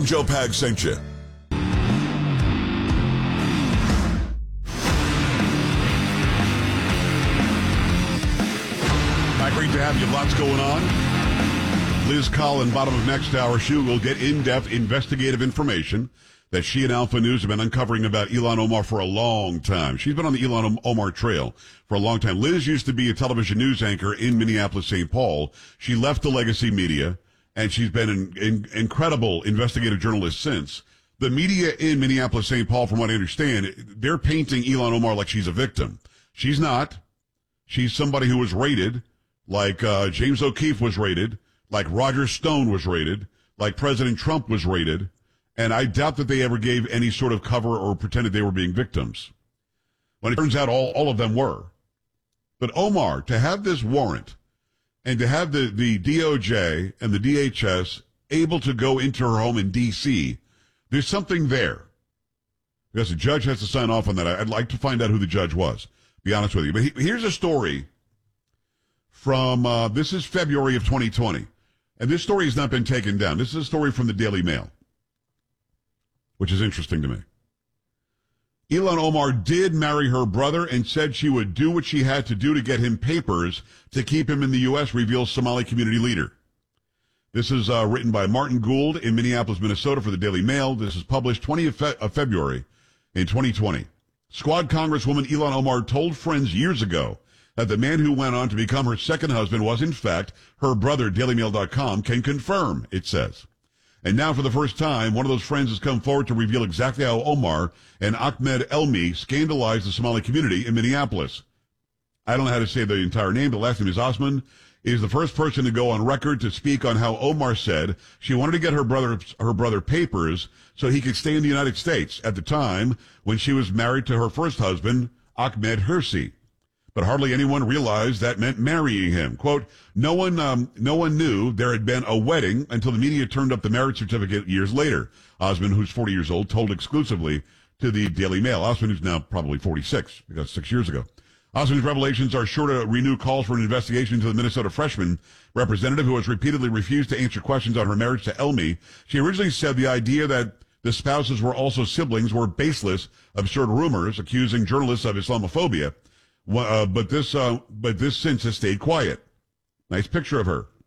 them Joe Pag sent you. Great to have you. Lots going on. Liz Collin, bottom of next hour. She will get in-depth investigative information that she and Alpha News have been uncovering about Ilhan Omar for a long time. She's been on the Ilhan Omar trail for a long time. Liz used to be a television news anchor in Minneapolis, St. Paul. She left the legacy media, and she's been an incredible investigative journalist since. The media in Minneapolis, St. Paul, from what I understand, they're painting Ilhan Omar like she's a victim. She's not. She's somebody who was raided, like James O'Keefe was raided, like Roger Stone was raided, like President Trump was raided, and I doubt that they ever gave any sort of cover or pretended they were being victims. When it turns out all of them were. But Omar, to have this warrant, and to have the DOJ and the DHS able to go into her home in D.C., there's something there. Because the judge has to sign off on that. I'd like to find out who the judge was, be honest with you. But here's a story from, this is February of 2020. And this story has not been taken down. This is a story from the Daily Mail, which is interesting to me. Ilhan Omar did marry her brother and said she would do what she had to do to get him papers to keep him in the U.S., reveals Somali community leader. This is written by Martin Gould in Minneapolis, Minnesota for the Daily Mail. This is published 20th of February in 2020. Squad Congresswoman Ilhan Omar told friends years ago that the man who went on to become her second husband was, in fact, her brother. DailyMail.com can confirm, it says. And now, for the first time, one of those friends has come forward to reveal exactly how Omar and Ahmed Elmi scandalized the Somali community in Minneapolis. I don't know how to say the entire name, but the last name is Osman, is the first person to go on record to speak on how Omar said she wanted to get her brother papers so he could stay in the United States at the time when she was married to her first husband, Ahmed Hirsi. But hardly anyone realized that meant marrying him. Quote, no one knew there had been a wedding until the media turned up the marriage certificate years later. Osman, who's 40 years old, told exclusively to the Daily Mail. Osman, who's now probably 46, because 6 years ago. Osman's revelations are sure to renew calls for an investigation into the Minnesota freshman representative who has repeatedly refused to answer questions on her marriage to Elmi. She originally said the idea that the spouses were also siblings were baseless, absurd rumors accusing journalists of Islamophobia. But this since has stayed quiet. Nice picture of her.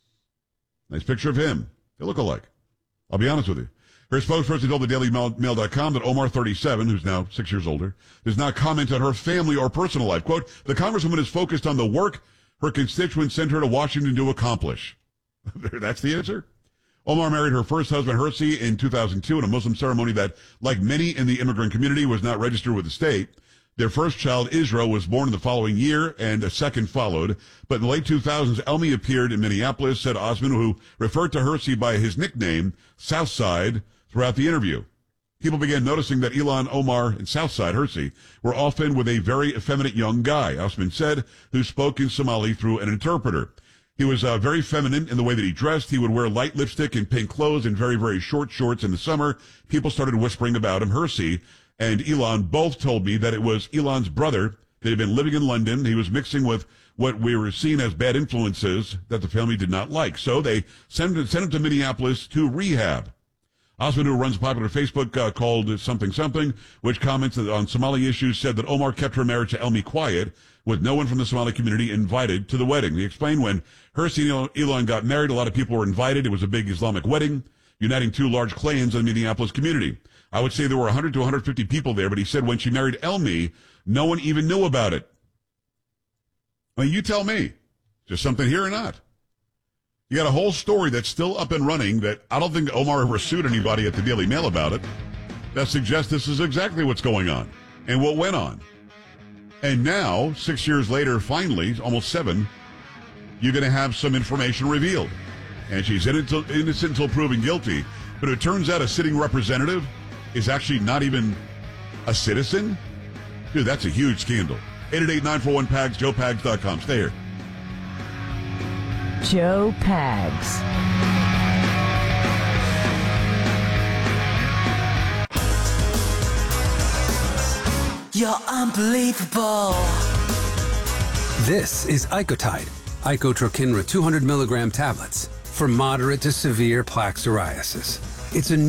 Nice picture of him. They look alike. I'll be honest with you. Her spokesperson told the DailyMail.com that Omar, 37, who's now 6 years older, does not comment on her family or personal life. Quote, the Congresswoman is focused on the work her constituents sent her to Washington to accomplish. That's the answer. Omar married her first husband, Hirsi, in 2002 in a Muslim ceremony that, like many in the immigrant community, was not registered with the state. Their first child, Israel, was born in the following year, and a second followed. But in the late 2000s, Elmi appeared in Minneapolis, said Osman, who referred to Hirsi by his nickname, Southside, throughout the interview. People began noticing that Ilhan Omar and Southside Hirsi were often with a very effeminate young guy, Osman said, who spoke in Somali through an interpreter. He was very feminine in the way that he dressed. He would wear light lipstick and pink clothes and very, very short shorts in the summer. People started whispering about him. Hirsi and Ilhan both told me that it was Ilhan's brother that had been living in London. He was mixing with what we were seeing as bad influences that the family did not like. So they sent him to Minneapolis to rehab. Osman, who runs a popular Facebook called Something Something, which comments on Somali issues, said that Omar kept her marriage to Elmi quiet, with no one from the Somali community invited to the wedding. He explained when Hirsi and Ilhan got married, a lot of people were invited. It was a big Islamic wedding, uniting two large clans in the Minneapolis community. I would say there were 100 to 150 people there, but he said when she married Elmi, no one even knew about it. I mean, you tell me. Just something here or not? You got a whole story that's still up and running that I don't think Omar ever sued anybody at the Daily Mail about it. That suggests this is exactly what's going on and what went on. And now, 6 years later, finally, almost 7, you're going to have some information revealed. And she's innocent until proven guilty. But it turns out a sitting representative is actually not even a citizen? Dude, that's a huge scandal. 888-941-PAGS, joepags.com. Stay here. Joe Pags. You're unbelievable. This is Icotide, Icotrokinra 200 milligram tablets for moderate to severe plaque psoriasis. It's a